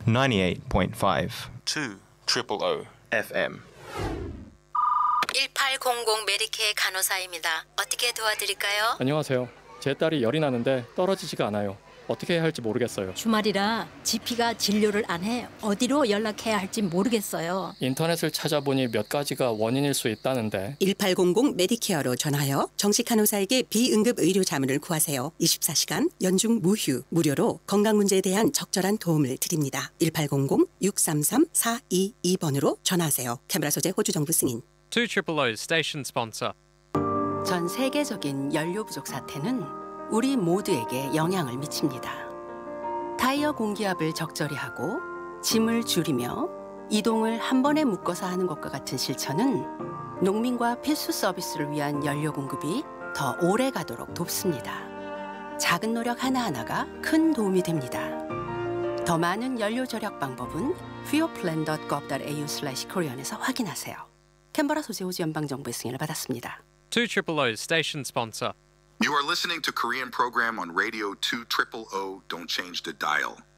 98.5 2 FM 1800 메디케어 간호사입니다. 어떻게 도와드릴까요? 안녕하세요. 제 딸이 열이 나는데 떨어지지가 않아요. 어떻게 해야 할지 모르겠어요. 주말이라 GP가 진료를 안 해. 어디로 연락해야 할지 모르겠어요. 인터넷을 찾아보니 몇 가지가 원인일 수 있다는데 1800 메디케어로 전화하여 정식 간호사에게 비응급 의료 자문을 구하세요. 24시간 연중 무휴 무료로 건강 문제에 대한 적절한 도움을 드립니다. 1800-633-422번으로 전화하세요. 캐메라 소재 호주 정부 승인. 200 station sponsor. 전 세계적인 연료 부족 사태는 우리 모두에게 영향을 미칩니다. 타이어 공기압을 적절히 하고 짐을 줄이며 이동을 한 번에 묶어서 하는 것과 같은 실천은 농민과 필수 서비스를 위한 연료 공급이 더 오래 가도록 돕습니다. 작은 노력 하나하나가 큰 도움이 됩니다. 더 많은 연료 절약 방법은 fuelplan.gov.au/korean에서 확인하세요. 캔버라 소재 호주 연방정부의 승인을 받았습니다. 200 station sponsor. You are listening to Korean program on Radio 200. Don't change the dial.